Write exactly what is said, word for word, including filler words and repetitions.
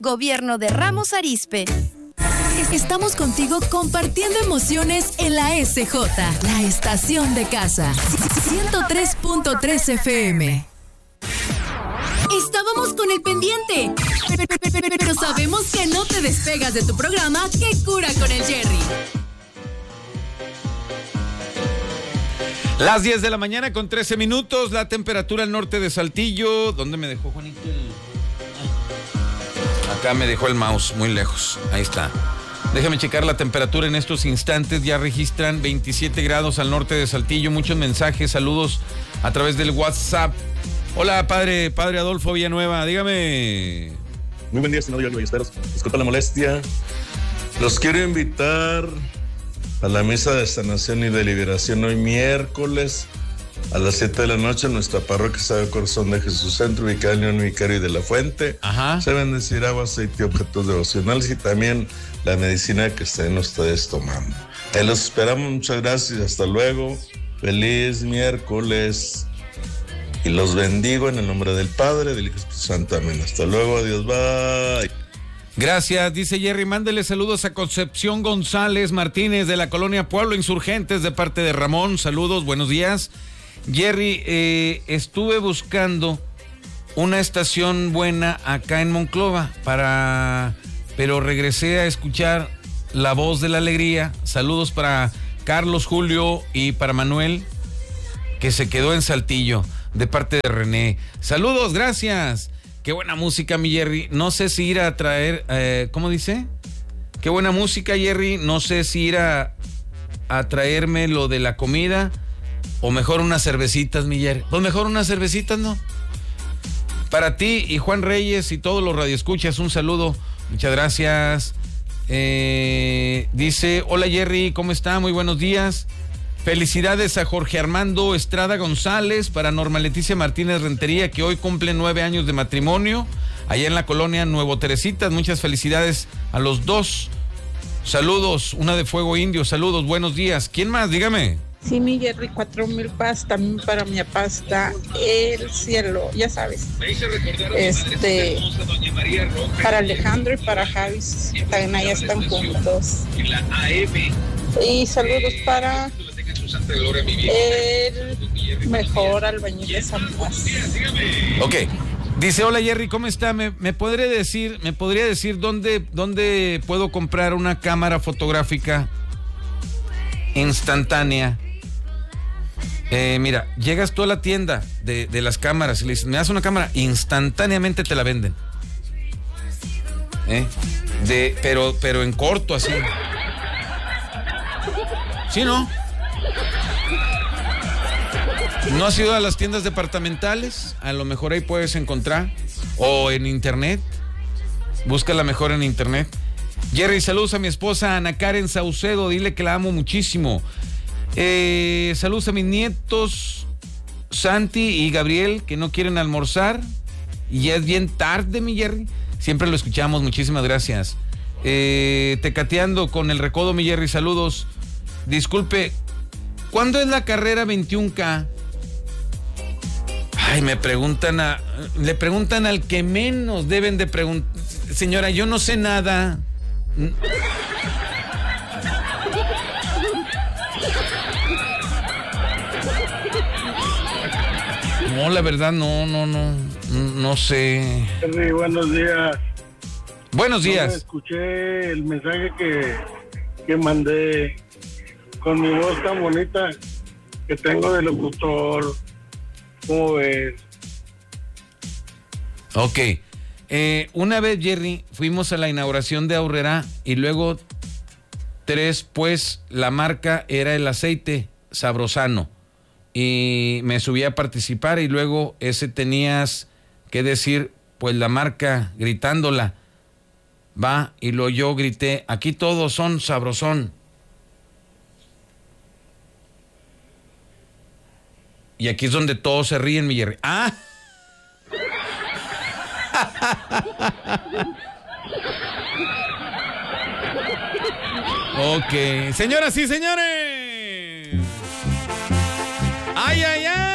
Gobierno de Ramos Arizpe. Estamos contigo compartiendo emociones en la S J, la estación de casa. ciento tres punto tres F M. Estábamos con el pendiente, pero sabemos que no te despegas de tu programa ¿Qué cura con el Jerry? Las diez de la mañana con trece minutos, la temperatura al norte de Saltillo. ¿Dónde me dejó Juanito? Acá me dejó el mouse, muy lejos. Ahí está. Déjame checar la temperatura en estos instantes. Ya registran veintisiete grados al norte de Saltillo. Muchos mensajes, saludos a través del WhatsApp. Hola, padre, padre Adolfo Villanueva, dígame. Muy buen día, estimado Diario Ballesteros. Disculpa la molestia. Los quiero invitar a la misa de sanación y de liberación hoy miércoles a las siete de la noche en nuestra parroquia Sagrado Corazón de Jesús Centro, ubicada en León Vicario y de la Fuente. Ajá. Se bendecirá agua, aceite y objetos devocionales y también la medicina que estén ustedes tomando. Ahí los esperamos, muchas gracias, hasta luego. Feliz miércoles. Y los bendigo en el nombre del Padre, del Hijo y del Espíritu Santo. Amén. Hasta luego, adiós, bye. Gracias, dice Jerry, mándele saludos a Concepción González Martínez de la colonia Pueblo Insurgentes de parte de Ramón. Saludos, buenos días. Jerry, eh, estuve buscando una estación buena acá en Monclova para, pero regresé a escuchar La Voz de la Alegría. Saludos para Carlos, Julio y para Manuel, que se quedó en Saltillo, de parte de René. Saludos, gracias. Qué buena música, mi Jerry. No sé si ir a traer, eh, ¿cómo dice? Qué buena música, Jerry. No sé si ir a, a traerme lo de la comida o mejor unas cervecitas, mi Jerry. Pues mejor unas cervecitas, ¿no? Para ti y Juan Reyes y todos los radioescuchas, un saludo. Muchas gracias. Eh, dice, hola Jerry, ¿cómo está? Muy buenos días. Felicidades a Jorge Armando Estrada González, para Norma Leticia Martínez Rentería, que hoy cumple nueve años de matrimonio, allá en la colonia Nuevo Teresitas. Muchas felicidades a los dos. Saludos, una de Fuego Indio, saludos, buenos días. ¿Quién más? Dígame. Sí, mi Jerry, cuatro mil paz, también para mi apasta El Cielo, ya sabes. Este, para Alejandro y para Javis, que también allá están juntos. Y saludos para el mejor albañil de San Blas. Ok. Dice, hola Jerry, ¿cómo está? ¿Me, me podría decir, me podría decir dónde, dónde puedo comprar una cámara fotográfica instantánea? Eh, mira, llegas tú a la tienda de, de las cámaras y le dices, ¿me das una cámara? Instantáneamente te la venden. ¿Eh? De, pero, pero en corto, así. ¿Sí, no? ¿No has ido a las tiendas departamentales? A lo mejor ahí puedes encontrar. O en internet. Búscala mejor en internet. Jerry, saludos a mi esposa Ana Karen Saucedo. Dile que la amo muchísimo. Eh, saludos a mis nietos Santi y Gabriel, que no quieren almorzar. Y ya es bien tarde, mi Jerry. Siempre lo escuchamos. Muchísimas gracias. Eh, tecateando con el recodo, mi Jerry. Saludos. Disculpe, ¿cuándo es la carrera veintiuno K? Ay, me preguntan a... Le preguntan al que menos deben de preguntar. Señora, yo no sé nada. No, la verdad, no, no, no. No sé. Henry, buenos días. Buenos días. No, escuché el mensaje que, que mandé con mi voz tan bonita que tengo de locutor. ¿Cómo ves? Ok. Eh, una vez, Jerry, fuimos a la inauguración de Aurrera y luego tres, pues, la marca era el aceite Sabrosano. Y me subí a participar y luego ese tenías que decir, pues, la marca gritándola. Va, y luego yo grité, aquí todos son Sabrosón. Y aquí es donde todos se ríen, mi Jerry. ¡Ah! Ok. Señoras y señores. ¡Ay, ay, ay!